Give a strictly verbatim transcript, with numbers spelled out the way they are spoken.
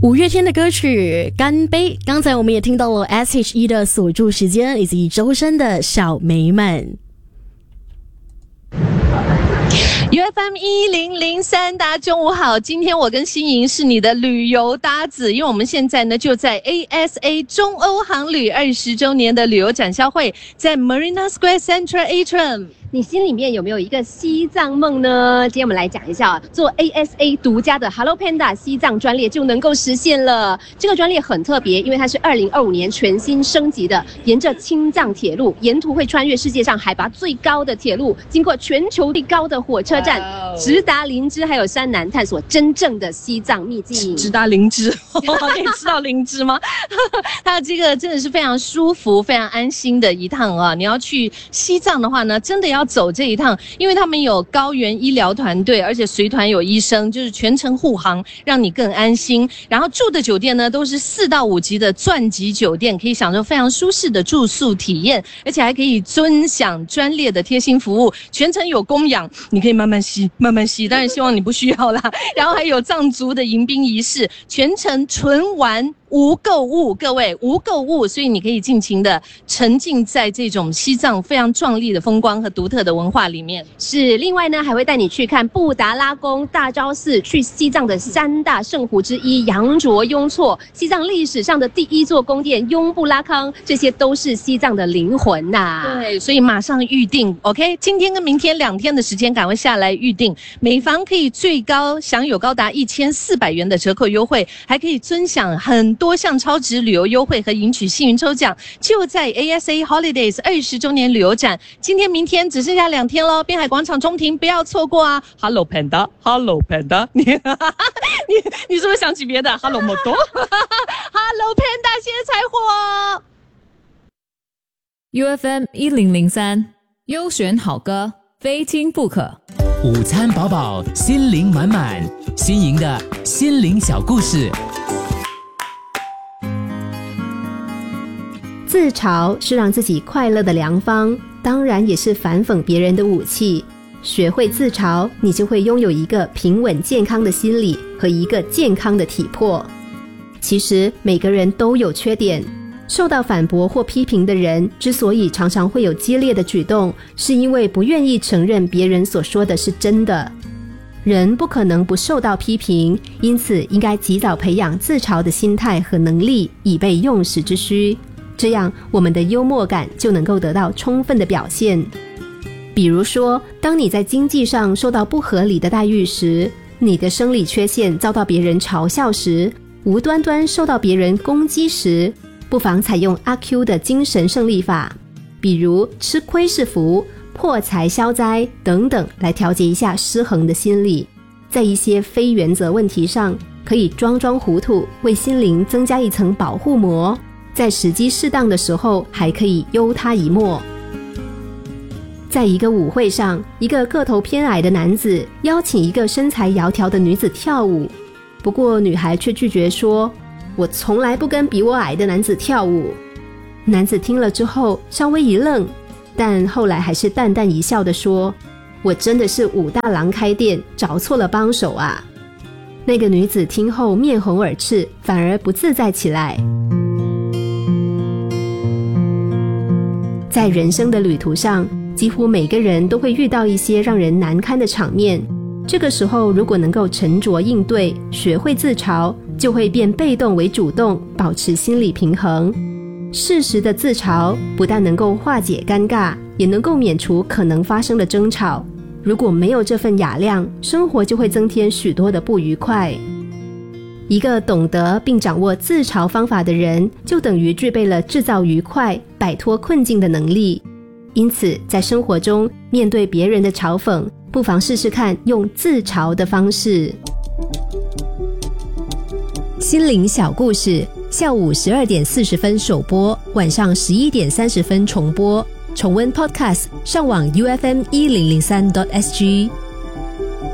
五月天的歌曲《干杯》，刚才我们也听到了 S H E 的锁住时间，以及周深的小梅们。 U F M 一零零三，大家中午好。今天我跟新莹是你的旅游搭子，因为我们现在呢就在 A S A 中欧航旅二十周年的旅游展销会，在 Marina Square Central Atrium。 你心里面有没有一个西藏梦呢？今天我们来讲一下，做 A S A 独家的 Hello Panda 西藏专列就能够实现了。这个专列很特别，因为它是二零二五年全新升级的，沿着青藏铁路，沿途会穿越世界上海拔最高的铁路，经过全球最高的火车站， wow. 直达林芝还有山南，探索真正的西藏秘境。 直达林芝，可以吃到灵芝吗？它这个真的是非常舒服、非常安心的一趟啊！你要去西藏的话呢，真的要走这一趟，因为他们有高原医疗团队，而且随团有医生，就是全程护航，让你更安心。然后住的酒店呢，都是四到五级的钻级酒店，可以享受非常舒适的住宿体验，而且还可以尊享专列的贴心服务，全程有供养，你可以慢慢吸，慢慢吸，当然希望你不需要啦。然后还有藏族的迎宾仪式，全程纯玩。无购物，各位无购物，所以你可以尽情的沉浸在这种西藏非常壮丽的风光和独特的文化里面。 是，另外呢，还会带你去看布达拉宫、大昭寺，去西藏的三大圣湖之一羊卓雍措，西藏历史上的第一座宫殿雍布拉康，这些都是西藏的灵魂呐、啊。 对，所以马上预定 ，OK， 今天跟明天两天的时间，赶快下来预定，每房可以最高享有高达一千四百元的折扣优惠，还可以尊享很多项超值旅游优惠和赢取幸运抽奖，就在 A S A Holidays 二十周年旅游展，今天明天只剩下两天咯，滨海广场中庭不要错过啊 ！Hello Panda， Hello Panda， 你你你是不是想起别的 ？Hello Moto， Hello Panda， 现在柴火。 U F M 一零零三，优选好歌，非听不可。 午餐饱饱，心灵满满，新颖的心灵小故事。 自嘲是让自己快乐的良方，当然也是反讽别人的武器。学会自嘲，你就会拥有一个平稳健康的心理和一个健康的体魄。其实每个人都有缺点，受到反驳或批评的人之所以常常会有激烈的举动，是因为不愿意承认别人所说的是真的。人不可能不受到批评，因此应该及早培养自嘲的心态和能力，以备用时之需。这样我们的幽默感就能够得到充分的表现。比如说，当你在经济上受到不合理的待遇时，你的生理缺陷遭到别人嘲笑时，无端端受到别人攻击时，不妨采用阿 Q 的精神胜利法，比如吃亏是福、破财消灾等等，来调节一下失衡的心理。在一些非原则问题上，可以装装糊涂，为心灵增加一层保护膜，在时机适当的时候还可以优他一默。在一个舞会上，一个个头偏矮的男子邀请一个身材窈窕的女子跳舞，不过女孩却拒绝说，我从来不跟比我矮的男子跳舞。男子听了之后稍微一愣，但后来还是淡淡一笑地说，我真的是武大郎开店，找错了帮手啊。那个女子听后面红耳赤，反而不自在起来。在人生的旅途上，几乎每个人都会遇到一些让人难堪的场面，这个时候如果能够沉着应对，学会自嘲，就会变被动为主动，保持心理平衡。适时的自嘲不但能够化解尴尬，也能够免除可能发生的争吵。如果没有这份雅量，生活就会增添许多的不愉快。一个懂得并掌握自嘲方法的人，就等于具备了制造愉快、摆脱困境的能力。因此，在生活中面对别人的嘲讽，不妨试试看用自嘲的方式。心灵小故事，下午十二点四十分首播，晚上十一点三十分重播。重温 Podcast， 上网 U F M 一零零三 点 S G。